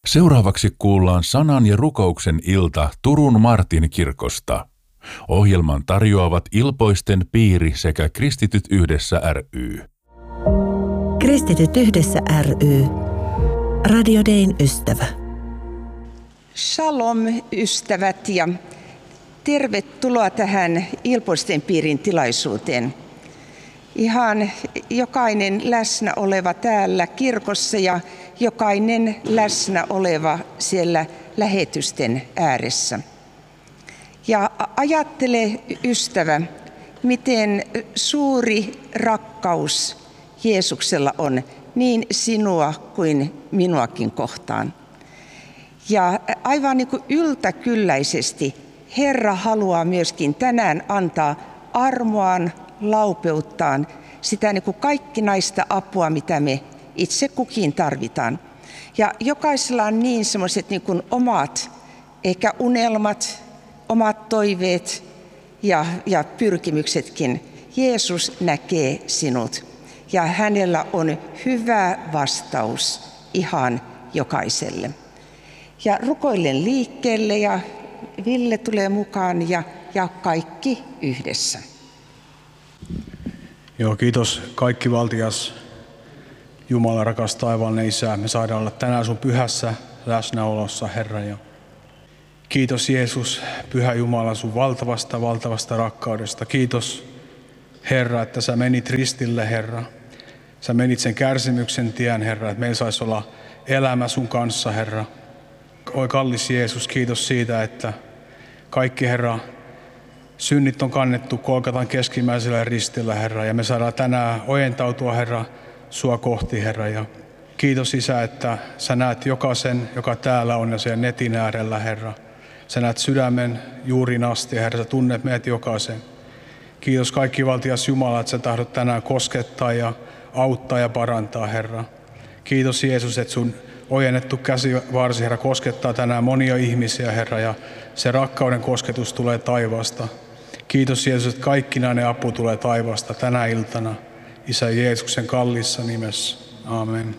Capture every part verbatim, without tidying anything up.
Seuraavaksi kuullaan sanan ja rukouksen ilta Turun Martin kirkosta. Ohjelman tarjoavat Ilpoisten piiri sekä Kristityt yhdessä ry. Kristityt yhdessä ry. Radio Dayn ystävä. Shalom ystävät ja tervetuloa tähän Ilpoisten piirin tilaisuuteen. Ihan jokainen läsnä oleva täällä kirkossa ja jokainen läsnä oleva siellä lähetysten ääressä. Ja ajattele ystävä, miten suuri rakkaus Jeesuksella on niin sinua kuin minuakin kohtaan. Ja aivan niin kuin yltäkylläisesti Herra haluaa myöskin tänään antaa armoaan, laupeuttaan, sitä niin kuin kaikkinaista apua, mitä me itse kukin tarvitaan. Ja jokaisella on niin semmoiset niin kuin omat ehkä unelmat, omat toiveet ja, ja pyrkimyksetkin. Jeesus näkee sinut ja hänellä on hyvä vastaus ihan jokaiselle. Ja rukoilen liikkeelle ja Ville tulee mukaan ja, ja kaikki yhdessä. Joo, kiitos kaikki valtias Jumala, rakas taivaallinen Isä. Me saadaan olla tänään sun pyhässä läsnäolossa, Herra. Ja kiitos Jeesus, Pyhä Jumala, sun valtavasta, valtavasta rakkaudesta. Kiitos Herra, että sä menit ristille, Herra. Sä menit sen kärsimyksen tien, Herra, että meillä saisi olla elämä sun kanssa, Herra. Oi kallis Jeesus, kiitos siitä, että kaikki, Herra, synnit on kannettu Golgatan keskimmäisellä ristillä, Herra, ja me saadaan tänään ojentautua, Herra, sua kohti, Herra. Ja kiitos Isä, että sä näet jokaisen, joka täällä on ja sen netin äärellä, Herra. Sä näet sydämen juurin asti, Herra, sä tunnet meidät jokaisen. Kiitos kaikki valtias Jumala, että sä tahdot tänään koskettaa ja auttaa ja parantaa, Herra. Kiitos Jeesus, että sun ojennettu käsivarsi, Herra, koskettaa tänään monia ihmisiä, Herra, ja se rakkauden kosketus tulee taivaasta. Kiitos Jeesus, että kaikkinainen apu tulee taivaasta tänä iltana. Isä Jeesuksen kalliissa nimessä. Amen.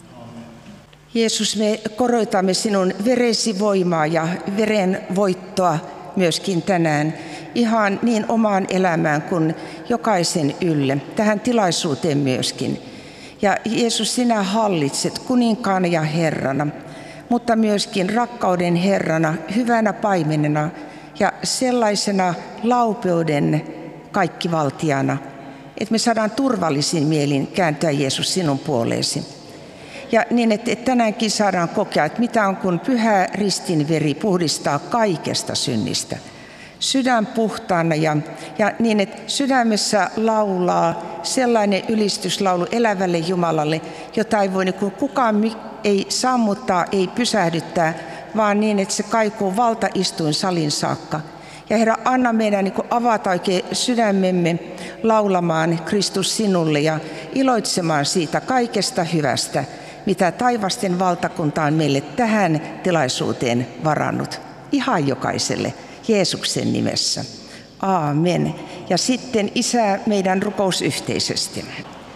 Jeesus, me koroitamme sinun veresi voimaa ja veren voittoa myöskin tänään ihan niin omaan elämään kuin jokaisen ylle, tähän tilaisuuteen myöskin. Ja Jeesus, sinä hallitset kuninkaana ja Herrana, mutta myöskin rakkauden Herrana, hyvänä paimenena ja sellaisena laupeuden kaikkivaltiana, että me saadaan turvallisin mielin kääntyä Jeesus sinun puoleesi. Ja niin, että tänäänkin saadaan kokea, että mitä on kun pyhä ristin veri puhdistaa kaikesta synnistä. Sydän puhtaana ja, ja niin, että sydämessä laulaa sellainen ylistyslaulu elävälle Jumalalle, jota ei voi niin kukaan ei sammuttaa, ei pysähdyttää, vaan niin, että se kaikuu valtaistuin salin saakka. Ja Herra, anna meidän niin kuin avata oikein sydämemme laulamaan Kristus sinulle ja iloitsemaan siitä kaikesta hyvästä, mitä taivasten valtakunta on meille tähän tilaisuuteen varannut. Ihan jokaiselle Jeesuksen nimessä. Aamen. Ja sitten Isä meidän rukousyhteisesti.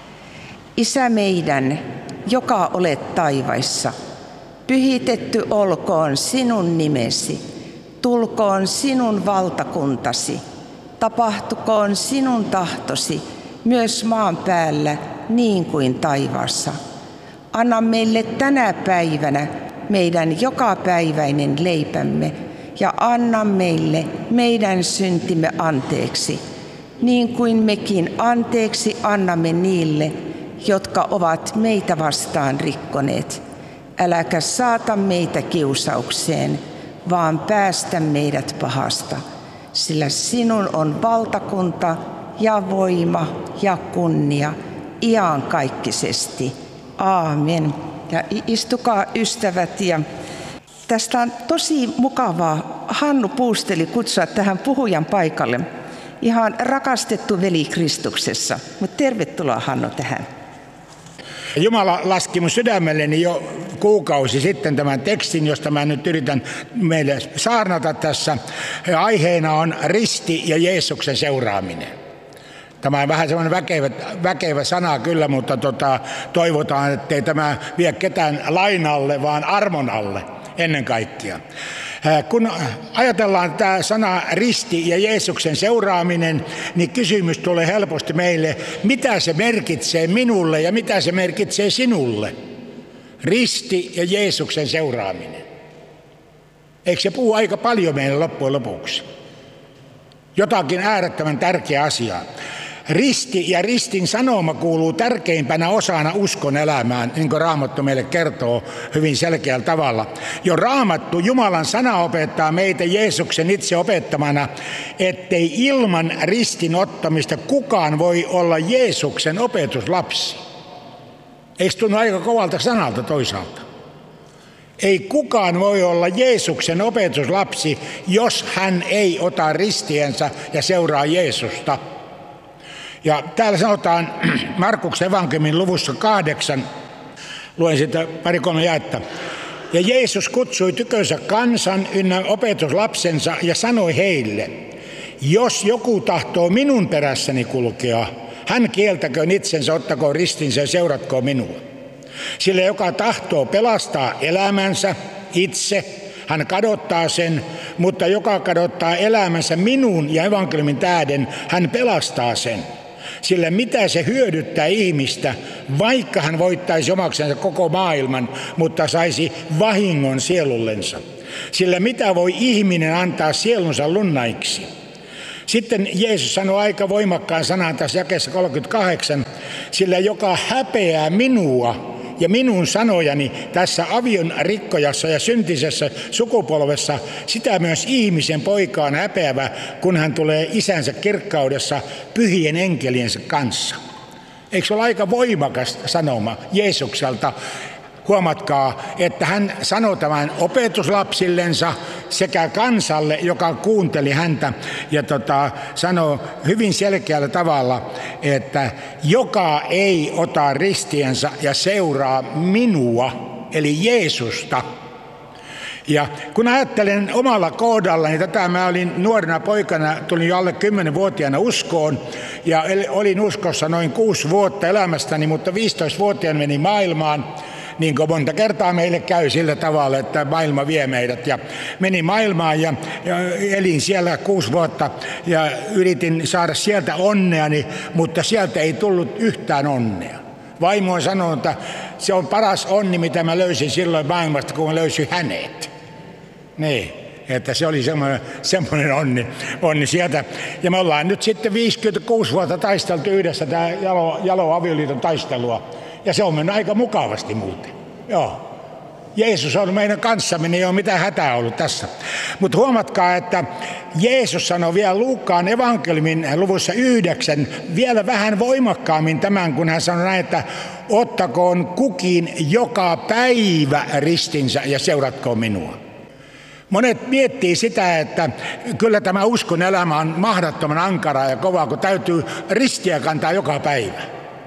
Isä meidän, joka olet taivaissa, pyhitetty olkoon sinun nimesi. Tulkoon sinun valtakuntasi, tapahtukoon sinun tahtosi myös maan päällä niin kuin taivaassa. Anna meille tänä päivänä meidän jokapäiväinen leipämme ja anna meille meidän syntimme anteeksi, niin kuin mekin anteeksi annamme niille, jotka ovat meitä vastaan rikkoneet. Äläkä saata meitä kiusaukseen, vaan päästä meidät pahasta, sillä sinun on valtakunta ja voima ja kunnia iankaikkisesti. Aamen. Ja istukaa ystävät. Ja tästä on tosi mukavaa Hannu Puusteli kutsua tähän puhujan paikalle. Ihan rakastettu veli Kristuksessa. Mutta tervetuloa Hannu tähän. Jumala laski mun sydämelleni jo kuukausi sitten tämän tekstin, josta mä nyt yritän meille saarnata tässä. Aiheena on risti ja Jeesuksen seuraaminen. Tämä on vähän semmoinen väkevä, väkevä sana kyllä, mutta tota, toivotaan, ettei tämä vie ketään lainalle, vaan armon alle ennen kaikkea. Kun ajatellaan tämä sana risti ja Jeesuksen seuraaminen, niin kysymys tulee helposti meille, mitä se merkitsee minulle ja mitä se merkitsee sinulle. Risti ja Jeesuksen seuraaminen. Eikö se puhu aika paljon meille loppujen lopuksi? Jotakin äärettömän tärkeä asia. Risti ja ristin sanoma kuuluu tärkeimpänä osana uskon elämään, niin kuin Raamattu meille kertoo hyvin selkeällä tavalla. Jo Raamattu, Jumalan sana opettaa meitä Jeesuksen itse opettamana, ettei ilman ristin ottamista kukaan voi olla Jeesuksen opetuslapsi. Eikö tunnu aika kovalta sanalta toisaalta? Ei kukaan voi olla Jeesuksen opetuslapsi, jos hän ei ota ristiensä ja seuraa Jeesusta. Ja täällä sanotaan Markuksen evankeliumin luvussa kahdeksan, luen siitä pari kolme jaetta. Ja Jeesus kutsui tykönsä kansan ynnä opetuslapsensa ja sanoi heille, jos joku tahtoo minun perässäni kulkea, hän kieltäköön itsensä, ottakoon ristinsä ja seuratkoon minua. Sillä joka tahtoo pelastaa elämänsä itse, hän kadottaa sen, mutta joka kadottaa elämänsä minun ja evankeliumin tähden, hän pelastaa sen. Sillä mitä se hyödyttää ihmistä, vaikka hän voittaisi omaksensa koko maailman, mutta saisi vahingon sielullensa. Sillä mitä voi ihminen antaa sielunsa lunnaiksi? Sitten Jeesus sanoi aika voimakkaan sanan tässä jakeessa kolmekymmentäkahdeksan, sillä joka häpeää minua ja minun sanojani tässä avion rikkojassa ja syntisessä sukupolvessa, sitä myös ihmisen poika on häpeävä, kun hän tulee isänsä kirkkaudessa pyhien enkeliensä kanssa. Eikö se ole aika voimakas sanoma Jeesukselta? Huomatkaa, että hän sanoi tämän opetuslapsillensa sekä kansalle, joka kuunteli häntä, ja tota, sanoi hyvin selkeällä tavalla, että joka ei ota ristiensä ja seuraa minua, eli Jeesusta. Ja kun ajattelen omalla kohdallani, niin tätä mä olin nuorena poikana, tulin jo alle kymmenvuotiaana uskoon, ja olin uskossa noin kuusi vuotta elämästäni, mutta viisitoistavuotiaana meni maailmaan. Niin kuin monta kertaa meille käy sillä tavalla, että maailma vie meidät. Ja menin maailmaan ja, ja elin siellä kuusi vuotta ja yritin saada sieltä onneani, mutta sieltä ei tullut yhtään onnea. Vaimo on sanonut, että se on paras onni, mitä mä löysin silloin maailmasta, kun mä löysin hänet. Niin, että se oli semmoinen, semmoinen onni, onni sieltä. Ja me ollaan nyt sitten viisikymmentäkuusi vuotta taisteltu yhdessä tämä jalo, jalo avioliiton taistelua. Ja se on mennyt aika mukavasti muuten. Joo. Jeesus on meidän kanssamme, niin ei ole mitään hätää ollut tässä. Mutta huomatkaa, että Jeesus sanoi vielä Luukkaan evankeliumin luvussa yhdeksän vielä vähän voimakkaammin tämän, kun hän sanoi näin, että ottakoon kukin joka päivä ristinsä ja seuratkoon minua. Monet miettii sitä, että kyllä tämä uskon elämä on mahdottoman ankaraa ja kovaa, kun täytyy ristiä kantaa joka päivä.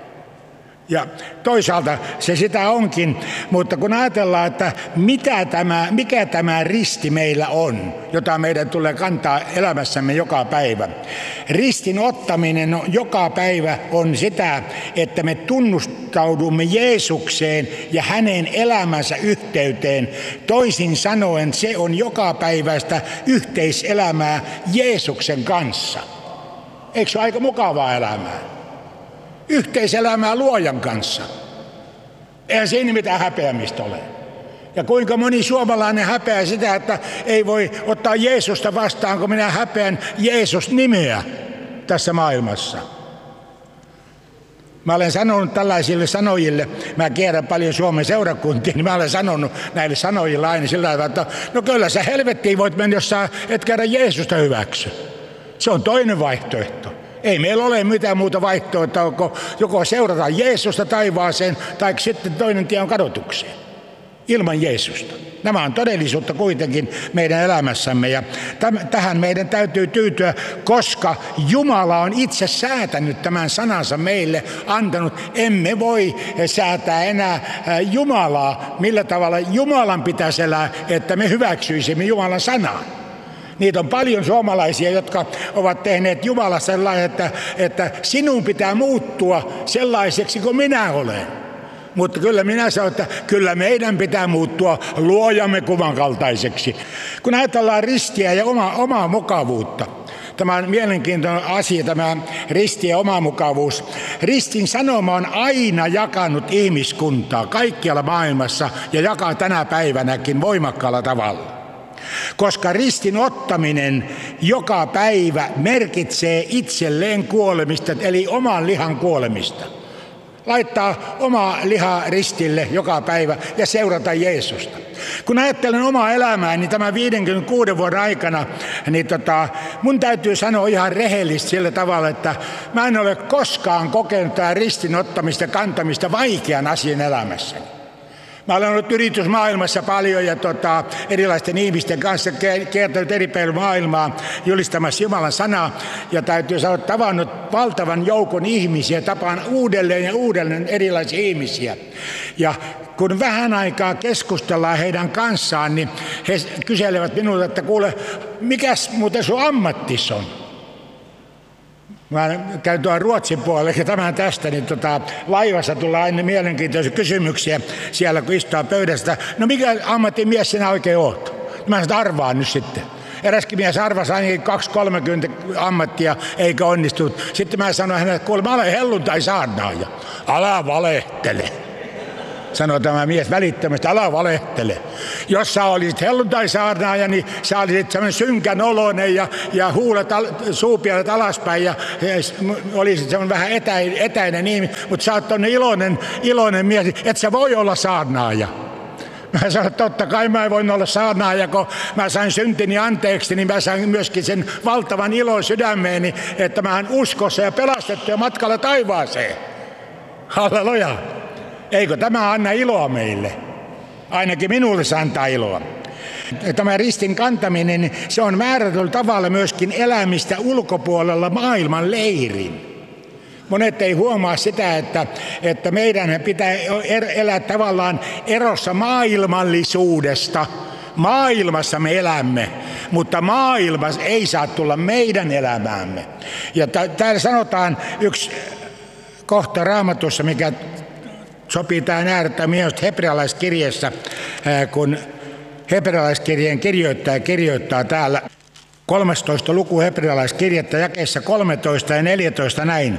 Ja toisaalta se sitä onkin, mutta kun ajatellaan, että mitä tämä, mikä tämä risti meillä on, jota meidän tulee kantaa elämässämme joka päivä. Ristin ottaminen joka päivä on sitä, että me tunnustaudumme Jeesukseen ja hänen elämänsä yhteyteen. Toisin sanoen se on jokapäiväistä yhteiselämää Jeesuksen kanssa. Eikö se ole aika mukavaa elämää? Yhteiselämää Luojan kanssa. Eihän siinä mitään häpeämistä ole. Ja kuinka moni suomalainen häpeää sitä, että ei voi ottaa Jeesusta vastaan, kun minä häpeän Jeesus-nimeä tässä maailmassa. Mä olen sanonut tällaisille sanojille, mä kierrän paljon Suomen seurakuntia, niin mä olen sanonut näille sanojille aina sillä tavalla, että no kyllä sä helvettiin voit mennä, jos sä et käydä Jeesusta hyväksy. Se on toinen vaihtoehto. Ei meillä ole mitään muuta vaihtoehtoa, joko, joko seurataan Jeesusta taivaaseen, tai sitten toinen tie on kadotukseen. Ilman Jeesusta. Nämä on todellisuutta kuitenkin meidän elämässämme, ja täm, tähän meidän täytyy tyytyä, koska Jumala on itse säätänyt tämän sanansa meille, antanut. Emme voi säätää enää Jumalaa, millä tavalla Jumalan pitäisi elää, että me hyväksyisimme Jumalan sanaa. Niitä on paljon suomalaisia, jotka ovat tehneet Jumala sellainen, että, että sinun pitää muuttua sellaiseksi kuin minä olen. Mutta kyllä minä sanon, että kyllä meidän pitää muuttua luojamme kuvan kaltaiseksi. Kun ajatellaan ristiä ja oma, omaa mukavuutta, tämä on mielenkiintoinen asia, tämä risti ja oma mukavuus. Ristin sanoma on aina jakanut ihmiskuntaa kaikkialla maailmassa ja jakaa tänä päivänäkin voimakkaalla tavalla. Koska ristin ottaminen joka päivä merkitsee itselleen kuolemista, eli oman lihan kuolemista. Laittaa omaa lihaa ristille joka päivä ja seurata Jeesusta. Kun ajattelen omaa elämää, niin tämän viidenkymmenenkuuden vuoden aikana, niin tota, mun täytyy sanoa ihan rehellisesti sillä tavalla, että mä en ole koskaan kokenut tämän ristin ottamista ja kantamista vaikean asian elämässäni. Mä olen ollut yritysmaailmassa paljon ja tota, erilaisten ihmisten kanssa kiertänyt eri päivillä maailmaa julistamassa Jumalan sanaa. Ja täytyy sanoa, tavannut valtavan joukon ihmisiä, tapaan uudelleen ja uudelleen erilaisia ihmisiä. Ja kun vähän aikaa keskustellaan heidän kanssaan, niin he kyselevät minulta, että kuule, mikäs muuten sun ammattis on? Mä käyn tuolla Ruotsin puolelle ja tämän tästä, niin tota, laivassa tulee aina mielenkiintoisia kysymyksiä siellä, kun istuu pöydästä. No mikä ammattimies sinä oikein oot? Mä sanon, arvaan nyt sitten. Eräskin mies arvasi ainakin kaksi kolmekymmentä ammattia, eikä onnistunut. Sitten mä sanoin hänelle, että kuule, mä olen helluntai-saarnaaja. Älä valehtele. Sanoi tämä mies välittömästi, älä valehtele. Jos sä olisit helluntai-saarnaaja, niin sä olisit semmoinen synkän oloinen ja, ja huulet, al, suupielet alaspäin ja, ja olisit semmoinen vähän etäinen, etäinen ihminen. Mutta sä oot tommoinen iloinen, iloinen mies, et sä voi olla saarnaaja. Mä sanoin, että totta kai mä en voin olla saarnaaja, kun mä sain syntini anteeksi, niin mä sain myöskin sen valtavan ilon sydämeeni, että mä oon uskossa ja pelastettu ja matkalla taivaaseen. Halleluja. Eikö tämä anna iloa meille? Ainakin minulle se antaa iloa. Tämä ristin kantaminen, se on määrätyllä tavalla myöskin elämistä ulkopuolella maailman leirin. Monet ei huomaa sitä, että, että meidän pitää elää tavallaan erossa maailmallisuudesta. Maailmassa me elämme, mutta maailmassa ei saa tulla meidän elämäämme. Ja t- täällä sanotaan yksi kohta Raamatussa, mikä sopii tähän äärettömän miestä hebrealaiskirjeessä, kun hebrealaiskirjeen kirjoittaja kirjoittaa täällä kolmastoista luku hebrealaiskirjettä jakeessa kolmetoista ja neljätoista näin.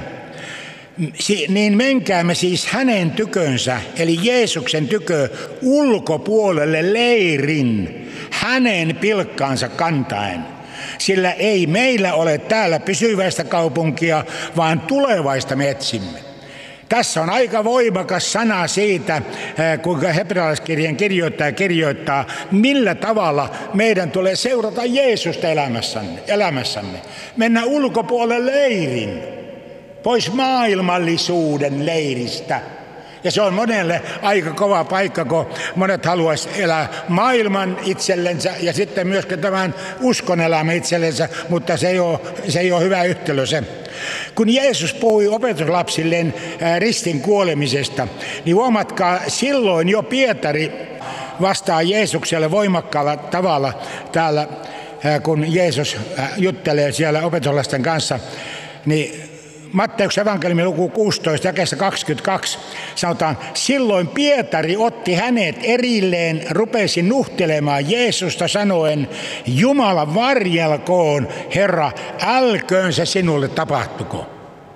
Niin menkäämme siis hänen tykönsä, eli Jeesuksen tykö, ulkopuolelle leirin, hänen pilkkaansa kantaen. Sillä ei meillä ole täällä pysyväistä kaupunkia, vaan tulevaista me etsimme. Tässä on aika voimakas sana siitä, kuinka hebrealaiskirjeen kirjoittaja kirjoittaa, millä tavalla meidän tulee seurata Jeesusta elämässämme. Mennä ulkopuolelle leirin, pois maailmallisuuden leiristä. Ja se on monelle aika kova paikka, kun monet haluaisivat elää maailman itsellensä ja sitten myöskin tämän uskon elämä itsellensä, mutta se ei ole, se ei ole hyvä yhtälö se. Kun Jeesus puhui opetuslapsilleen ristin kuolemisesta, niin huomatkaa, silloin jo Pietari vastaa Jeesukselle voimakkaalla tavalla täällä, kun Jeesus juttelee siellä opetuslasten kanssa, niin Matteuksen evankeliumin luku kuusitoista, jakeessa kaksikymmentäkaksi, sanotaan, silloin Pietari otti hänet erilleen, rupesi nuhtelemaan Jeesusta sanoen, Jumala varjelkoon, Herra, älköön se sinulle tapahtuko.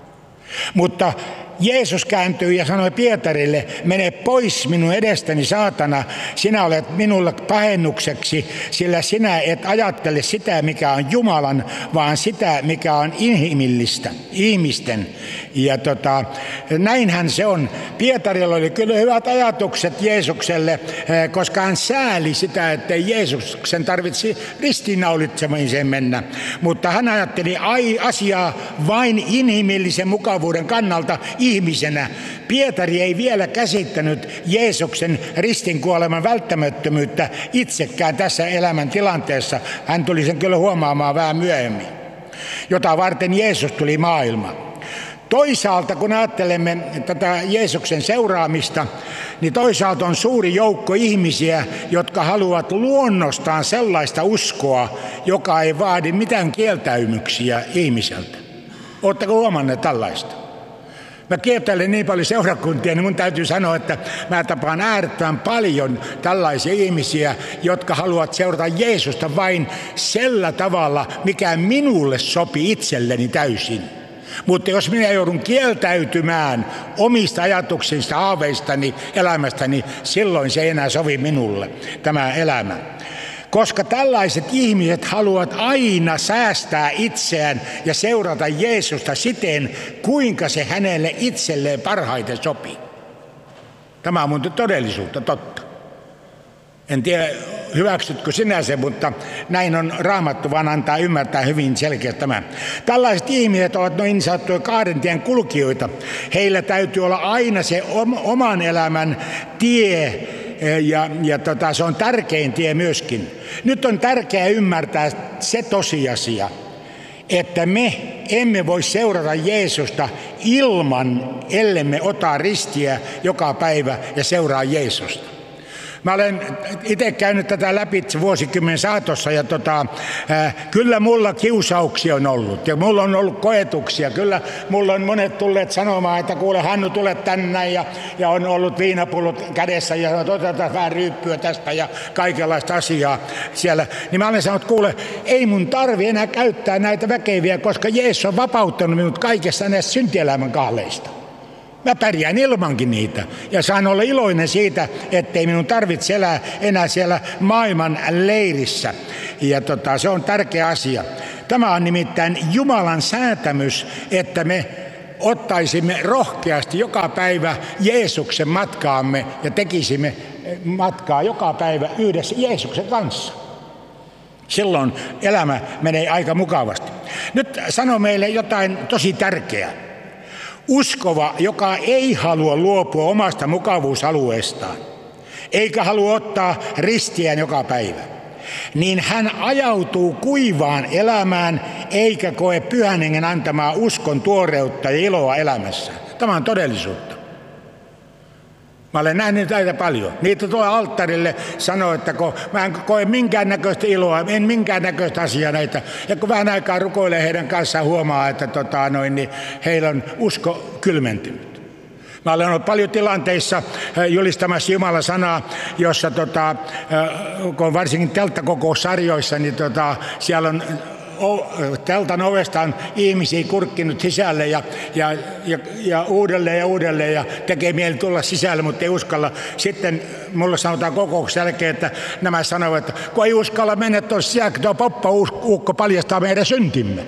Mutta Jeesus kääntyi ja sanoi Pietarille, mene pois minun edestäni saatana, sinä olet minulle pahennukseksi, sillä sinä et ajattele sitä, mikä on Jumalan, vaan sitä, mikä on inhimillistä, ihmisten. Ja tota, näinhän se on. Pietarilla oli kyllä hyvät ajatukset Jeesukselle, koska hän sääli sitä, että Jeesuksen tarvitsi ristiinnaulitsemiseen mennä. Mutta hän ajatteli ai, asiaa vain inhimillisen mukavuuden kannalta ihmisenä. Pietari ei vielä käsittänyt Jeesuksen ristinkuoleman välttämättömyyttä itsekään tässä elämän tilanteessa. Hän tuli sen kyllä huomaamaan vähän myöhemmin, jota varten Jeesus tuli maailmaan. Toisaalta kun ajattelemme tätä Jeesuksen seuraamista, niin toisaalta on suuri joukko ihmisiä, jotka haluavat luonnostaan sellaista uskoa, joka ei vaadi mitään kieltäymyksiä ihmiseltä. Oletteko huomanneet tällaista? Mä kiertelen niin paljon seurakuntia, niin mun täytyy sanoa, että mä tapaan äärettömän paljon tällaisia ihmisiä, jotka haluavat seurata Jeesusta vain sillä tavalla, mikä minulle sopii itselleni täysin. Mutta jos minä joudun kieltäytymään omista ajatuksista, haaveistani, elämästäni, silloin se ei enää sovi minulle, tämä elämä. Koska tällaiset ihmiset haluavat aina säästää itseään ja seurata Jeesusta siten, kuinka se hänelle itselleen parhaiten sopii. Tämä on muuten todellisuutta, totta. En tiedä, hyväksytkö sinä sen, mutta näin on Raamattu, vaan antaa ymmärtää hyvin selkeästi tämä. Tällaiset ihmiset ovat noin sanottuja kahden tien kulkijoita. Heillä täytyy olla aina se oman elämän tie, ja, ja tota, se on tärkein tie myöskin. Nyt on tärkeää ymmärtää se tosiasia, että me emme voi seurata Jeesusta ilman, ellemme ota ristiä joka päivä ja seuraa Jeesusta. Mä olen itse käynyt tätä läpi vuosikymmenen saatossa ja tota, äh, kyllä mulla kiusauksia on ollut ja mulla on ollut koetuksia. Kyllä mulla on monet tulleet sanomaan, että kuule Hannu, tule tänne ja, ja on ollut viinapullot kädessä ja otetaan vähän ryyppyä tästä ja kaikenlaista asiaa siellä. Niin mä olen sanonut, että kuule, ei mun tarvi enää käyttää näitä väkeviä, koska Jeesus on vapauttanut minut kaikesta näistä syntielämän kahleista. Mä pärjään ilmankin niitä ja saan olla iloinen siitä, ettei minun tarvitse elää enää siellä maailman leirissä. Ja tota, se on tärkeä asia. Tämä on nimittäin Jumalan säätämys, että me ottaisimme rohkeasti joka päivä Jeesuksen matkaamme ja tekisimme matkaa joka päivä yhdessä Jeesuksen kanssa. Silloin elämä menee aika mukavasti. Nyt sano meille jotain tosi tärkeää. Uskova, joka ei halua luopua omasta mukavuusalueestaan, eikä halua ottaa ristiään joka päivä, niin hän ajautuu kuivaan elämään, eikä koe Pyhän Hengen antamaa uskon tuoreutta ja iloa elämässä. Tämä on todellisuutta. Mä olen nähnyt näitä paljon. Niitä tuolla alttarille sanoo, että kun mä en koe minkäännäköistä iloa, en minkäännäköistä asiaa näitä. Ja kun vähän aikaa rukoilee heidän kanssaan, huomaa, että tota, noin, niin heillä on usko kylmentynyt. Mä olen ollut paljon tilanteissa julistamassa Jumalan sanaa, jossa tota, kun varsinkin telttakokoussarjoissa, niin tota, siellä on teltan ovesta on ihmisiä kurkkinut sisälle ja, ja, ja, ja uudelleen ja uudelleen ja tekee mieli tulla sisälle, mutta ei uskalla. Sitten mulle sanotaan kokouksen jälkeen, että nämä sanovat, että kun ei uskalla mennä tuossa sieltä, tuo poppaukko paljastaa meidän syntimme.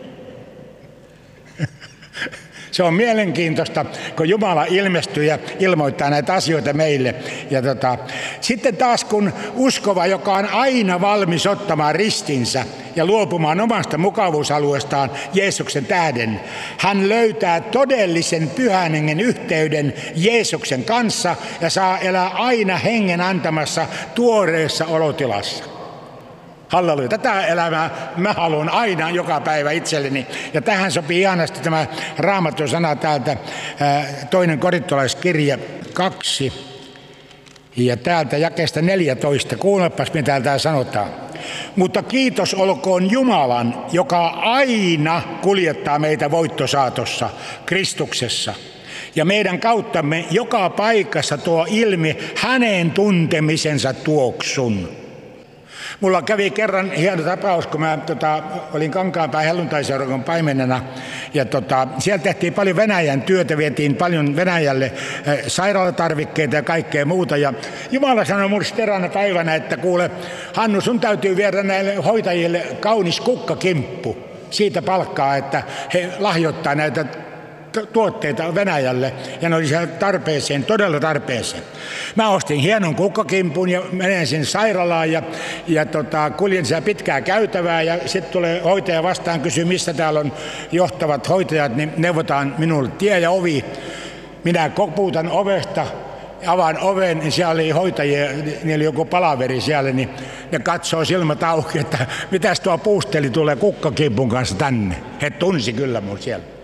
Se on mielenkiintoista, kun Jumala ilmestyy ja ilmoittaa näitä asioita meille. Ja tota, sitten taas kun uskova, joka on aina valmis ottamaan ristinsä ja luopumaan omasta mukavuusalueestaan Jeesuksen tähden, hän löytää todellisen Pyhän Hengen yhteyden Jeesuksen kanssa ja saa elää aina Hengen antamassa tuoreessa olotilassa. Halleluja. Tätä elämää mä haluan aina joka päivä itselleni. Ja tähän sopii ihanasti tämä Raamatun sana täältä, toinen korintolaiskirja kaksi. Ja täältä jakeesta neljätoista. Kuulepas, mitä täältä sanotaan. Mutta kiitos olkoon Jumalan, joka aina kuljettaa meitä voittosaatossa Kristuksessa. Ja meidän kauttamme joka paikassa tuo ilmi hänen tuntemisensa tuoksun. Mulla kävi kerran hieno tapaus, kun mä tota, olin Kankaanpään helluntaiseurakunnan paimenena. Ja tota, siellä tehtiin paljon Venäjän työtä, vietiin paljon Venäjälle äh, sairaalatarvikkeita ja kaikkea muuta. Ja Jumala sanoi mulle eräänä päivänä, että kuule, Hannu, sun täytyy viedä näille hoitajille kaunis kukkakimppu. Siitä palkkaa, että he lahjoittaa näitä tuotteita Venäjälle, ja ne oli siellä tarpeeseen, todella tarpeeseen. Mä ostin hienon kukkakimpun ja menen sinne sairaalaan ja, ja tota, kuljen siellä pitkää käytävää ja sitten tulee hoitaja vastaan, kysyy missä täällä on johtavat hoitajat, niin neuvotaan minulle tie ja ovi. Minä kopuutan ovesta, avaan oven, niin siellä oli hoitajia, niillä oli joku palaveri siellä, niin ne katsoo silmät auki, että mitäs tuo puusteli tulee kukkakimpun kanssa tänne. He tunsi kyllä mun siellä.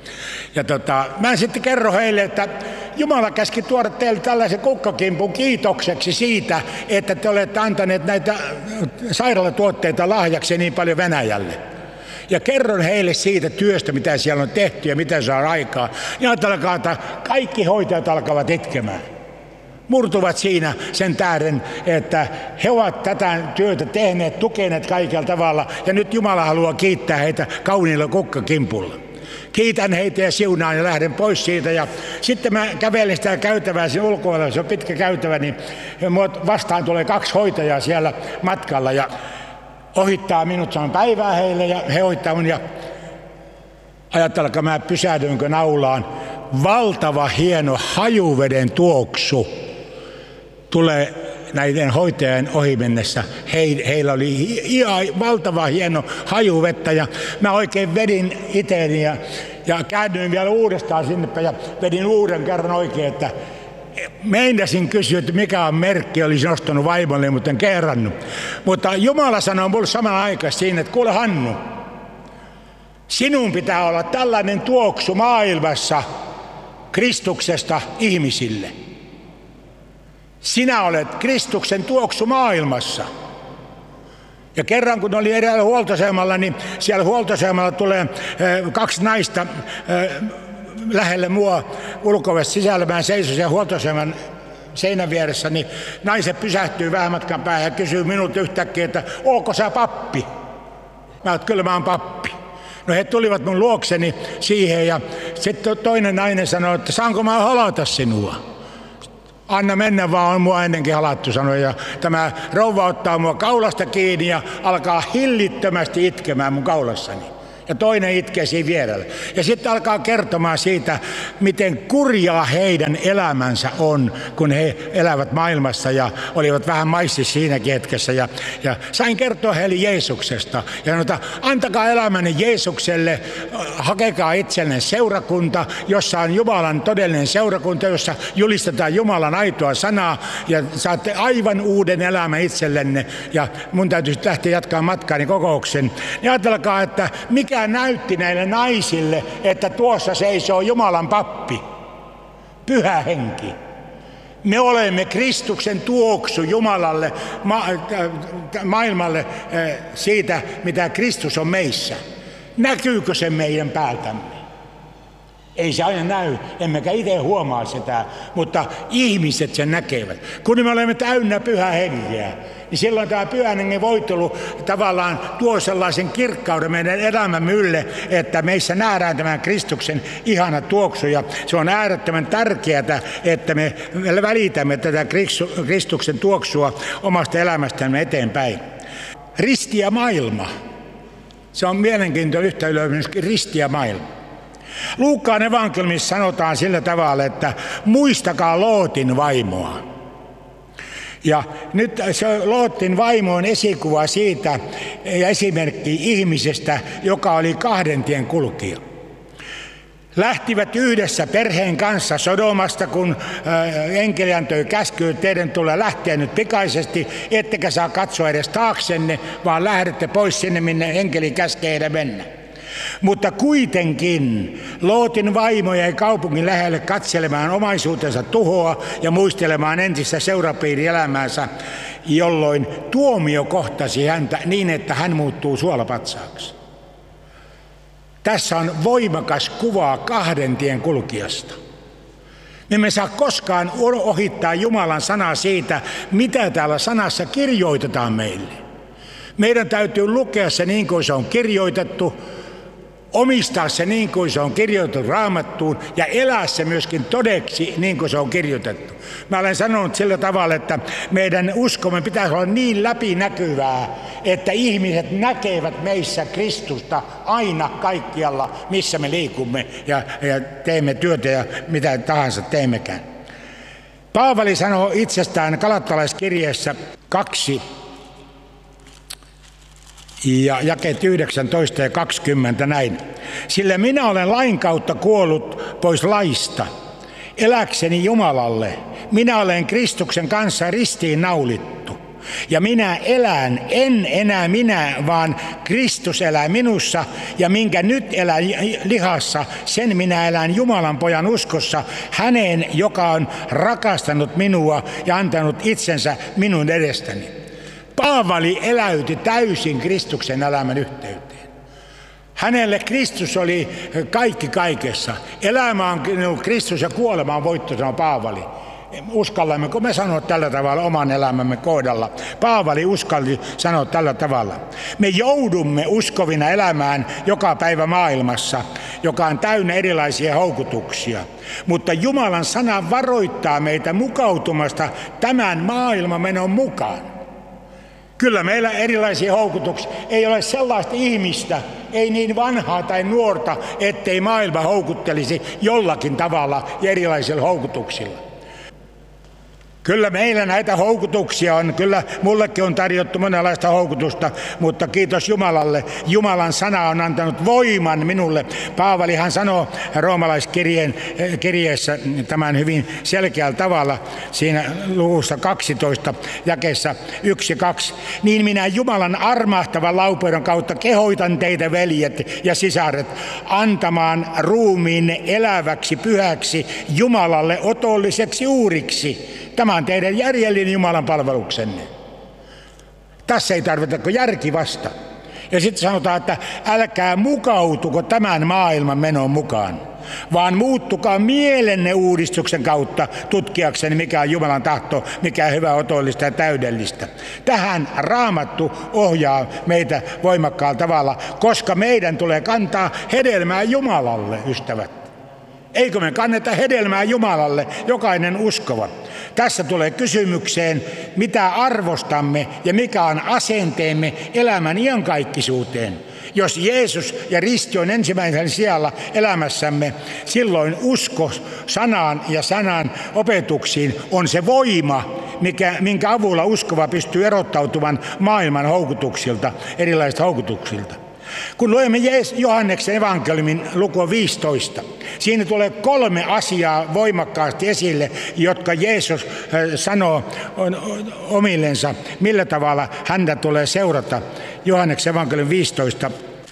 Ja tota, mä sitten kerron heille, että Jumala käski tuoda teille tällaisen kukkakimpun kiitokseksi siitä, että te olette antaneet näitä sairaalatuotteita lahjaksi niin paljon Venäjälle. Ja kerron heille siitä työstä, mitä siellä on tehty ja mitä saa aikaa. Ja ajatelkaa, että kaikki hoitajat alkavat itkemään. Murtuvat siinä sen tähden, että he ovat tätä työtä tehneet, tukeneet kaikella tavalla. Ja nyt Jumala haluaa kiittää heitä kauniilla kukkakimpulla. Kiitän heitä ja siunaan ja lähden pois siitä. Ja sitten mä kävelen sitä käytävää siinä ulkopuolella, se on pitkä käytävä, niin vastaan tulee kaksi hoitajaa siellä matkalla ja ohittaa minut, saan päivää heille ja he ohittaa mun ja ajattelkaa, mä pysähdyinkö naulaan. Valtava hieno hajuveden tuoksu tulee näiden hoitajien ohi mennessä. He, heillä oli ihan valtava hieno hajuvettä ja mä oikein vedin itseäni ja, ja käännyin vielä uudestaan sinne ja vedin uuden kerran oikein, että meinasin kysyä, että mikä on merkki, olisin ostanut vaimolle, mutta en kerrannut. Mutta Jumala sanoi mulle saman aikaan siinä, että kuule Hannu, sinun pitää olla tällainen tuoksu maailmassa Kristuksesta ihmisille. Sinä olet Kristuksen tuoksu maailmassa. Ja kerran kun oli eräällä huoltoasemalla, niin siellä huoltoasemalla tulee kaksi naista lähelle mua ulkovesta sisällä. Mä seisoin siellä huoltoaseman seinän vieressä, niin naiset pysähtyy vähän matkan päähän ja kysyy minulta yhtäkkiä, että ootko sä pappi? Mä oon, kyllä mä oon pappi. No he tulivat mun luokseni siihen ja sitten toinen nainen sanoi, että saanko mä halata sinua? Anna mennä vaan, on mua ennenkin halattu, sanoi. Ja tämä rouva ottaa mua kaulasta kiinni ja alkaa hillittömästi itkemään mun kaulassani. Ja toinen itkee siinä vierellä. Ja sitten alkaa kertomaan siitä, miten kurjaa heidän elämänsä on, kun he elävät maailmassa ja olivat vähän maissi siinäkin hetkessä. Ja, ja sain kertoa heille Jeesuksesta. Ja sanota, antakaa elämänne Jeesukselle, hakekaa itsellenne seurakunta, jossa on Jumalan todellinen seurakunta, jossa julistetaan Jumalan aitoa sanaa ja saatte aivan uuden elämän itsellenne. Ja mun täytyy lähteä jatkaa matkaani kokouksen. Ja ajatelkaa, että mikä Mikä näytti näille naisille, että tuossa seisoo Jumalan pappi, Pyhä Henki. Me olemme Kristuksen tuoksu Jumalalle, ma- maailmalle siitä, mitä Kristus on meissä. Näkyykö se meidän päältämme? Ei se aina näy, emmekä itse huomaa sitä, mutta ihmiset sen näkevät. Kun me olemme täynnä Pyhää Henkeä, niin silloin tämä Pyhän Hengen voitelu tavallaan tuo sellaisen kirkkauden meidän elämämme ylle, että meissä nähdään tämän Kristuksen ihana tuoksu. Ja se on äärettömän tärkeää, että me välitämme tätä Kristuksen tuoksua omasta elämästämme eteenpäin. Risti ja maailma. Se on mielenkiintoinen yhtä ylös myöskin risti ja maailma. Luukkaan evankeliumissa sanotaan sillä tavalla, että muistakaa Lootin vaimoa. Ja nyt se Lootin vaimo on esikuva siitä ja esimerkki ihmisestä, joka oli kahden tien kulkija. Lähtivät yhdessä perheen kanssa Sodomasta, kun enkeli antoi käskyä, teidän tulee lähteä nyt pikaisesti, ettekä saa katsoa edes taaksenne, vaan lähdette pois sinne, minne enkeli käskee heidän mennä. Mutta kuitenkin Lootin vaimo jäi kaupungin lähelle katselemaan omaisuutensa tuhoa ja muistelemaan entistä seurapiirielämäänsä, jolloin tuomio kohtasi häntä niin, että hän muuttuu suolapatsaaksi. Tässä on voimakas kuva kahden tien kulkijasta. Me emme saa koskaan ohittaa Jumalan sanaa siitä, mitä täällä sanassa kirjoitetaan meille. Meidän täytyy lukea se niin kuin se on kirjoitettu, omistaa se niin kuin se on kirjoitettu Raamattuun ja elää se myöskin todeksi niin kuin se on kirjoitettu. Mä olen sanonut sillä tavalla, että meidän uskomme pitäisi olla niin läpinäkyvää, että ihmiset näkevät meissä Kristusta aina kaikkialla, missä me liikumme ja, ja teemme työtä ja mitä tahansa teemmekään. Paavali sanoo itsestään Galattalaiskirjeessä kaksi, ja jakeet yhdeksäntoista ja kaksikymmentä näin. Sillä minä olen lain kautta kuollut pois laista, eläkseni Jumalalle. Minä olen Kristuksen kanssa ristiin naulittu. Ja minä elän, en enää minä, vaan Kristus elää minussa, ja minkä nyt elän lihassa, sen minä elän Jumalan pojan uskossa, häneen, joka on rakastanut minua ja antanut itsensä minun edestäni. Paavali eläyti täysin Kristuksen elämän yhteyteen. Hänelle Kristus oli kaikki kaikessa. Elämä on Kristus ja kuolema on voitto, sanoi Paavali. Uskallammeko me sanoa tällä tavalla oman elämämme kohdalla? Paavali uskalli sanoa tällä tavalla. Me joudumme uskovina elämään joka päivä maailmassa, joka on täynnä erilaisia houkutuksia. Mutta Jumalan sana varoittaa meitä mukautumasta tämän maailman menon mukaan. Kyllä meillä erilaisia houkutuksia. Ei ole sellaista ihmistä, ei niin vanhaa tai nuorta, ettei maailma houkuttelisi jollakin tavalla ja erilaisilla houkutuksilla. Kyllä meillä näitä houkutuksia on, kyllä mullekin on tarjottu monenlaista houkutusta, mutta kiitos Jumalalle. Jumalan sana on antanut voiman minulle. Paavalihan sanoo roomalaiskirjeen kirjeessä tämän hyvin selkeällä tavalla siinä luvussa kaksitoista jakeessa yksi kaksi. Niin minä Jumalan armahtavan laupeuden kautta kehoitan teitä veljet ja sisaret antamaan ruumiinne eläväksi pyhäksi Jumalalle otolliseksi uhriksi. Tämä on teidän järjellinen Jumalan palveluksenne. Tässä ei tarvita kuin järki vasta. Ja sitten sanotaan, että älkää mukautuko tämän maailman menon mukaan, vaan muuttukaa mielenne uudistuksen kautta tutkiakseni, mikä on Jumalan tahto, mikä on hyvä, otollista ja täydellistä. Tähän Raamattu ohjaa meitä voimakkaalla tavalla, koska meidän tulee kantaa hedelmää Jumalalle, ystävät. Eikö me kanneta hedelmää Jumalalle, jokainen uskova? Tässä tulee kysymykseen, mitä arvostamme ja mikä on asenteemme elämän iankaikkisuuteen. Jos Jeesus ja risti on ensimmäisen sijalla elämässämme, silloin usko sanaan ja sanan opetuksiin on se voima, mikä, minkä avulla uskova pystyy erottautumaan maailman houkutuksilta, erilaisilta houkutuksilta. Kun luemme Johanneksen evankeliumin lukua viisitoista, siinä tulee kolme asiaa voimakkaasti esille, jotka Jeesus sanoo omillensa, millä tavalla häntä tulee seurata. Johanneksen evankeliumin viisitoista,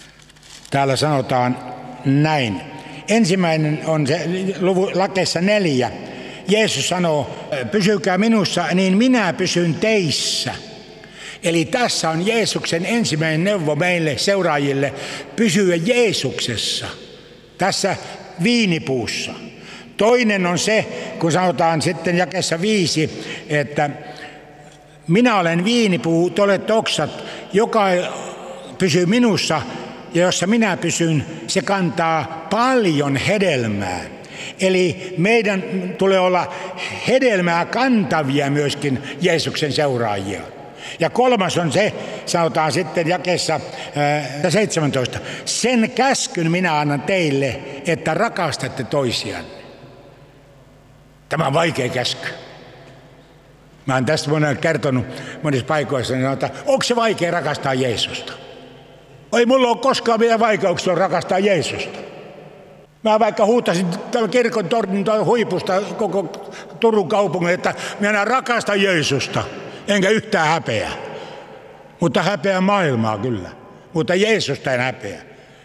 täällä sanotaan näin. Ensimmäinen on se luvu lakeessa neljä. Jeesus sanoo, pysykää minussa, niin minä pysyn teissä. Eli tässä on Jeesuksen ensimmäinen neuvo meille seuraajille, pysyä Jeesuksessa, tässä viinipuussa. Toinen on se, kun sanotaan sitten jakeessa viisi, että minä olen viinipuu, te olette oksat, joka pysyy minussa ja jossa minä pysyn, se kantaa paljon hedelmää. Eli meidän tulee olla hedelmää kantavia myöskin Jeesuksen seuraajia. Ja kolmas on se, sanotaan sitten jakeessa ää, seitsemäntoista. Sen käskyn minä annan teille, että rakastatte toisianne. Tämä on vaikea käsky. Mä oon tästä monella kertonut monissa paikoissa, niin sanotaan, onko se vaikea rakastaa Jeesusta? Ei mulla ole koskaan mitään vaikeuksia rakastaa Jeesusta. Mä vaikka huutasin tämän kirkon tornin huipusta koko Turun kaupungin, että minä rakastan Jeesusta. Enkä yhtään häpeä. Mutta häpeä maailmaa kyllä. Mutta Jeesusta en häpeä.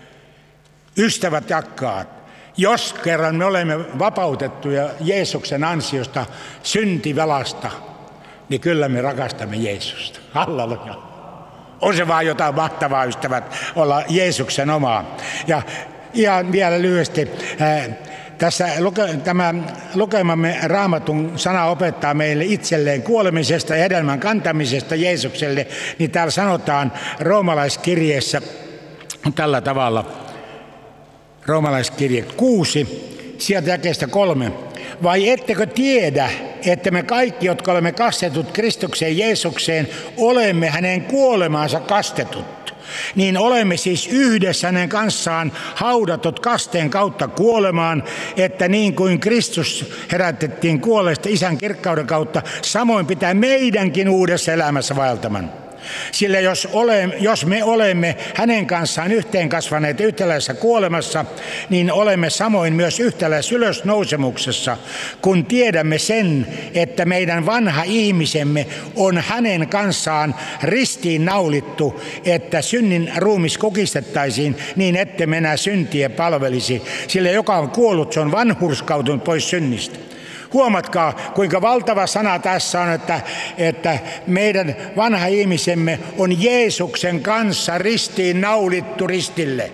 Ystävät jakkaat, jos kerran me olemme vapautettuja Jeesuksen ansiosta syntivelasta, niin kyllä me rakastamme Jeesusta. Halleluja. On se vaan jotain mahtavaa, ystävät, olla Jeesuksen omaa. Ja ihan vielä lyhyesti. Tässä tämä lukemamme Raamatun sana opettaa meille itselleen kuolemisesta ja hedelmän kantamisesta Jeesukselle, niin täällä sanotaan roomalaiskirjeessä tällä tavalla, roomalaiskirje kuusi, sieltä jakeesta kolme. Vai ettekö tiedä, että me kaikki, jotka olemme kastetut Kristukseen Jeesukseen, olemme hänen kuolemaansa kastetut? Niin olemme siis yhdessä hänen kanssaan haudatut kasteen kautta kuolemaan, että niin kuin Kristus herätettiin kuolleista Isän kirkkauden kautta, samoin pitää meidänkin uudessa elämässä vaeltamaan. Sillä jos, olemme, jos me olemme hänen kanssaan yhteen kasvaneet yhtäläisessä kuolemassa, niin olemme samoin myös yhtäläisessä ylösnousemuksessa, kun tiedämme sen, että meidän vanha ihmisemme on hänen kanssaan ristiin naulittu, että synnin ruumis kukistettaisiin niin, ettemme enää syntiä palvelisi, sillä joka on kuollut, se on vanhurskautunut pois synnistä. Huomatkaa, kuinka valtava sana tässä on, että, että meidän vanha ihmisemme on Jeesuksen kanssa ristiin naulittu ristille.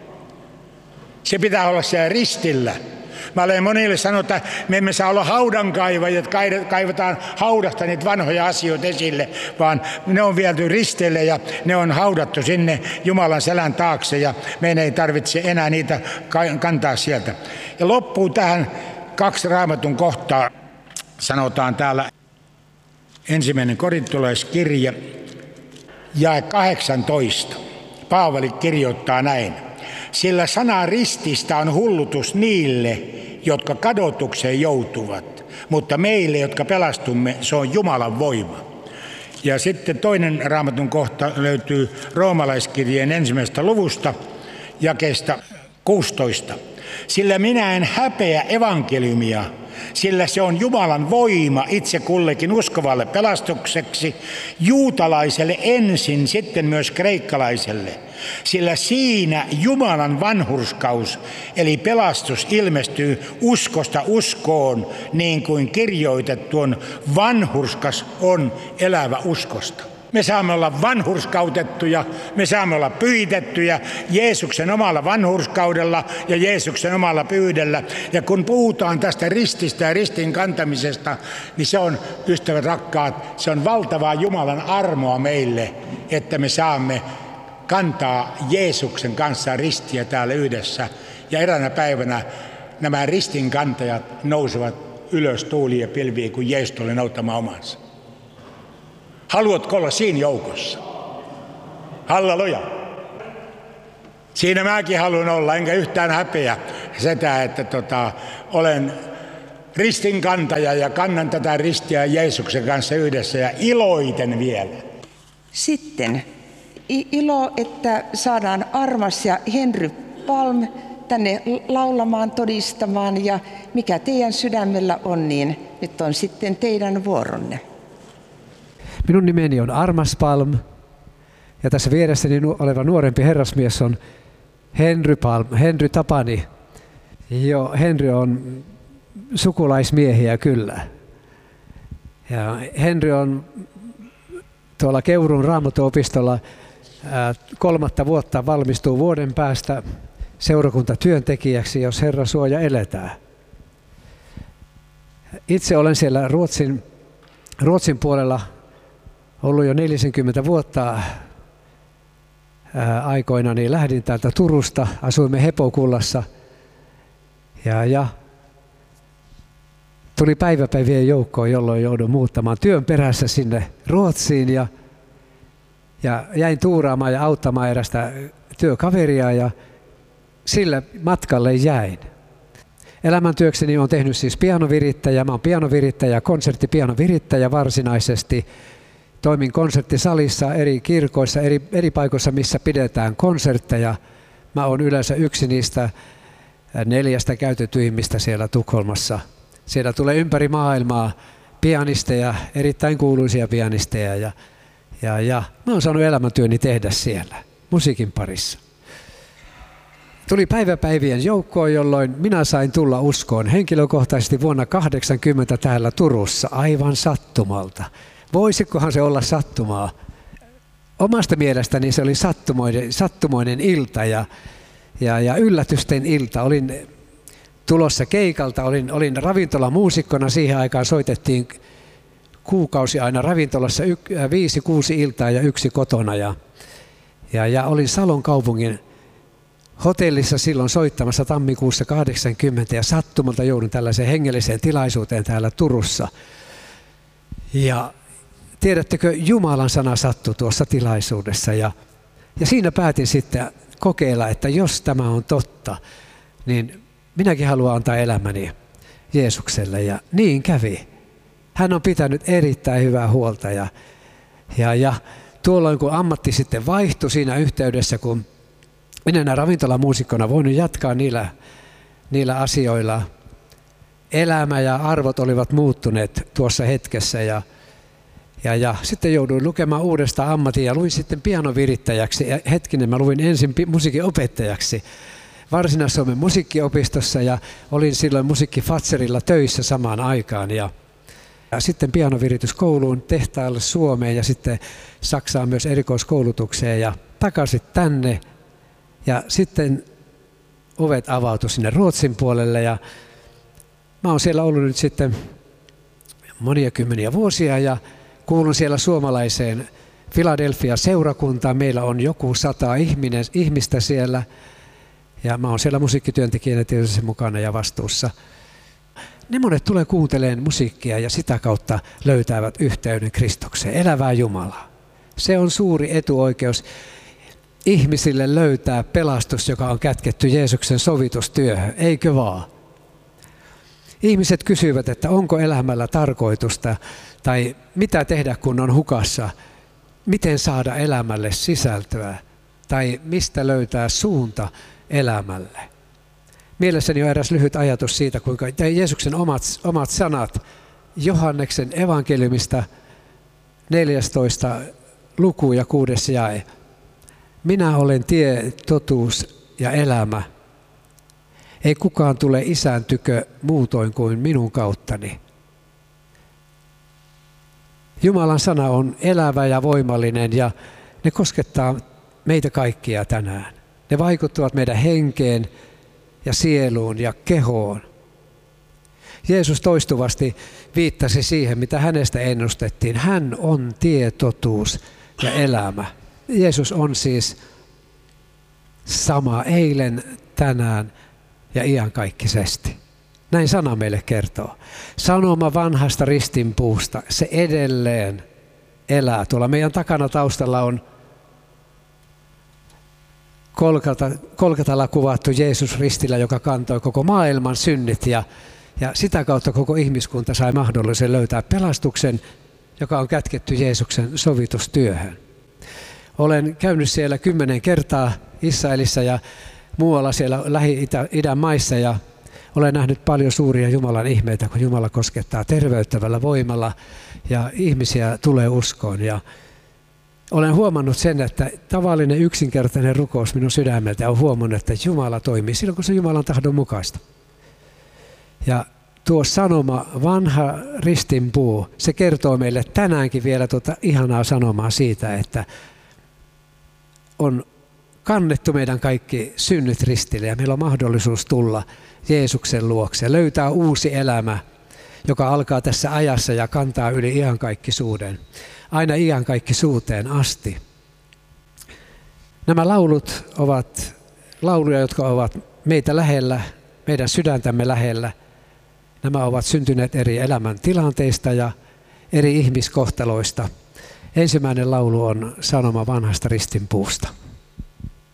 Se pitää olla siellä ristillä. Mä olen monille sanonut, että me emme saa olla haudankaivajia, että kaivetaan haudasta niitä vanhoja asioita esille, vaan ne on viety ristille ja ne on haudattu sinne Jumalan selän taakse ja meidän ei tarvitse enää niitä kantaa sieltä. Ja loppuu tähän kaksi Raamatun kohtaa, sanotaan täällä ensimmäinen korintolaiskirje, jae kahdeksantoista. Paavali kirjoittaa näin. Sillä sana rististä on hullutus niille, jotka kadotukseen joutuvat, mutta meille, jotka pelastumme, se on Jumalan voima. Ja sitten toinen Raamatun kohta löytyy Roomalaiskirjeen ensimmäisestä luvusta, jakeesta kuusitoista. Sillä minä en häpeä evankeliumia, sillä se on Jumalan voima itse kullekin uskovalle pelastukseksi, juutalaiselle ensin, sitten myös kreikkalaiselle. Sillä siinä Jumalan vanhurskaus, eli pelastus, ilmestyy uskosta uskoon, niin kuin kirjoitettu on, vanhurskas on elävä uskosta. Me saamme olla vanhurskautettuja, me saamme olla pyhitettyjä Jeesuksen omalla vanhurskaudella ja Jeesuksen omalla pyydellä. Ja kun puhutaan tästä rististä ja ristin kantamisesta, niin se on, ystävät rakkaat, se on valtavaa Jumalan armoa meille, että me saamme kantaa Jeesuksen kanssa ristiä täällä yhdessä. Ja eräänä päivänä nämä ristinkantajat nousevat ylös tuuliin ja pilviin, kun Jeesus tulee nouttamaan omansa. Haluatko olla siinä joukossa? Halleluja. Siinä mäkin haluan olla, enkä yhtään häpeä sitä, että tota, olen ristinkantaja ja kannan tätä ristiä Jeesuksen kanssa yhdessä ja iloiten vielä. Sitten ilo, että saadaan Armas ja Henry Palm tänne laulamaan, todistamaan ja mikä teidän sydämellä on, niin nyt on sitten teidän vuoronne. Minun nimeni on Armas Palm ja tässä vieressäni oleva nuorempi herrasmies on Henry Palm, Henry Tapani. Jo, Henry on sukulaismiehiä kyllä. Ja Henry on tuolla Keuruun Raamattuopistolla kolmatta vuotta valmistuu vuoden päästä seurakuntatyöntekijäksi, jos Herra suoja eletään. Itse olen siellä Ruotsin, Ruotsin puolella ollut jo neljäkymmentä vuotta ää, aikoina, niin lähdin täältä Turusta, asuimme Hepokullassa ja, ja tuli päiväpäivien joukkoon, jolloin joudun muuttamaan työn perässä sinne Ruotsiin ja, ja jäin tuuraamaan ja auttamaan erästä työkaveria ja sille matkalle jäin. Elämäntyökseni olen tehnyt siis pianovirittäjä, mä olen pianovirittäjä, konserttipianovirittäjä varsinaisesti. Toimin konserttisalissa eri kirkoissa, eri, eri paikoissa, missä pidetään konsertteja. Mä olen yleensä yksi niistä neljästä käytetyimmistä siellä Tukholmassa. Siellä tulee ympäri maailmaa pianisteja, erittäin kuuluisia pianisteja ja, ja, ja mä oon saanut elämäntyöni tehdä siellä musiikin parissa. Tuli päiväpäivien joukkoon, jolloin minä sain tulla uskoon henkilökohtaisesti vuonna kahdeksankymmentä täällä Turussa aivan sattumalta. Voisikohan se olla sattumaa? Omasta mielestäni se oli sattumoinen, sattumoinen ilta ja, ja, ja yllätysten ilta. Olin tulossa keikalta, olin, olin ravintolamuusikkona, siihen aikaan soitettiin kuukausi aina ravintolassa y, viisi, kuusi iltaa ja yksi kotona. Ja, ja, ja olin Salon kaupungin hotellissa silloin soittamassa tammikuussa kahdeksankymmentä ja sattumalta joudun tällaiseen hengelliseen tilaisuuteen täällä Turussa. Ja tiedättekö, Jumalan sana sattui tuossa tilaisuudessa ja, ja siinä päätin sitten kokeilla, että jos tämä on totta, niin minäkin haluan antaa elämäni Jeesukselle ja niin kävi. Hän on pitänyt erittäin hyvää huolta ja, ja, ja tuolloin kun ammatti sitten vaihtui siinä yhteydessä, kun en enää ravintolamuusikkona voinut jatkaa niillä, niillä asioilla, elämä ja arvot olivat muuttuneet tuossa hetkessä ja, ja, ja sitten jouduin lukemaan uudestaan ammatin ja luin sitten pianovirittäjäksi. Ja hetkinen, mä luin ensin pi- musiikin opettajaksi Varsinais-Suomen musiikkiopistossa ja olin silloin musiikkifatserilla töissä samaan aikaan. Ja, ja sitten pianovirityskouluun tehtaalle Suomeen ja sitten Saksaan myös erikoiskoulutukseen ja takaisin tänne. Ja sitten ovet avautui sinne Ruotsin puolelle ja mä oon siellä ollut nyt sitten monia kymmeniä vuosia ja kuulun siellä suomalaiseen Philadelphia-seurakuntaan. Meillä on joku sata ihminen, ihmistä siellä ja mä oon siellä musiikkityöntekijänä tietysti mukana ja vastuussa. Ne monet tulee kuuntelemaan musiikkia ja sitä kautta löytävät yhteyden Kristukseen, elävää Jumalaa. Se on suuri etuoikeus ihmisille löytää pelastus, joka on kätketty Jeesuksen sovitustyöhön, eikö vaan? Ihmiset kysyvät, että onko elämällä tarkoitusta tai mitä tehdä, kun on hukassa, miten saada elämälle sisältöä tai mistä löytää suunta elämälle. Mielessäni on eräs lyhyt ajatus siitä, kuinka Jeesuksen omat, omat sanat Johanneksen evankeliumista neljästoista luku ja kuudes jae. Minä olen tie, totuus ja elämä. Ei kukaan tule Isän tykö muutoin kuin minun kauttani. Jumalan sana on elävä ja voimallinen ja ne koskettaa meitä kaikkia tänään. Ne vaikuttavat meidän henkeen ja sieluun ja kehoon. Jeesus toistuvasti viittasi siihen, mitä hänestä ennustettiin. Hän on tie, totuus ja elämä. Jeesus on siis sama eilen, tänään ja iankaikkisesti. Näin sana meille kertoo. Sanoma vanhasta ristinpuusta, se edelleen elää. Tuolla meidän takana taustalla on Kolkata, Kolkatalla kuvattu Jeesus ristillä, joka kantoi koko maailman synnit ja, ja sitä kautta koko ihmiskunta sai mahdollisen löytää pelastuksen, joka on kätketty Jeesuksen sovitustyöhön. Olen käynyt siellä kymmenen kertaa Israelissa ja muualla siellä Lähi-idän maissa ja olen nähnyt paljon suuria Jumalan ihmeitä, kun Jumala koskettaa terveyttävällä voimalla ja ihmisiä tulee uskoon. Ja olen huomannut sen, että tavallinen yksinkertainen rukous minun sydämeltä on huomannut, että Jumala toimii silloin, kun se Jumalan tahdon mukaista. Ja tuo sanoma, vanha ristinpuu, se kertoo meille tänäänkin vielä tuota ihanaa sanomaa siitä, että on kannettu meidän kaikki synnit ristille ja meillä on mahdollisuus tulla Jeesuksen luokse ja löytää uusi elämä, joka alkaa tässä ajassa ja kantaa yli iankaikkisuuden, aina iankaikkisuuteen asti. Nämä laulut ovat lauluja, jotka ovat meitä lähellä, meidän sydäntämme lähellä. Nämä ovat syntyneet eri elämän tilanteista ja eri ihmiskohtaloista. Ensimmäinen laulu on sanoma vanhasta ristinpuusta.